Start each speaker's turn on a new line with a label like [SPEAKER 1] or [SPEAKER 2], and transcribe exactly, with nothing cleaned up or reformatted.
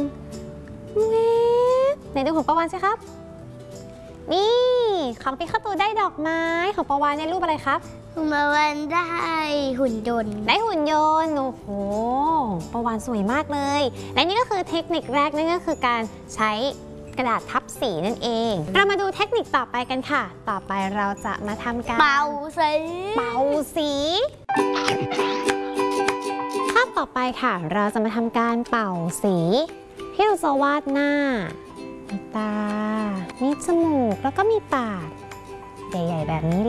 [SPEAKER 1] เว้ไหนดูของปาวานสิครับนี่ของพี่ข้าวตูได้ดอกไม้ของปาวานในรูปอะไรครับ
[SPEAKER 2] คุณมาวันได้หุ่นยนต์
[SPEAKER 1] ได้หุ่นยนต์โอ้โหปาวานสวยมากเลยและนี่ก็คือเทคนิคแรกนั่นก็คือการใช้กระดาษทับสีนั่นเองเรามาดูเทคนิคต่อไปกันค่ะต่อไปเราจะมาทำการ
[SPEAKER 2] เป่าสี
[SPEAKER 1] เป่าสีภาพต่อไปค่ะเราจะมาทำการเป่าสีที่เราจะวาดหน้ามีตามีจมูกแล้วก็มีปากใหญ่ๆแบบนี้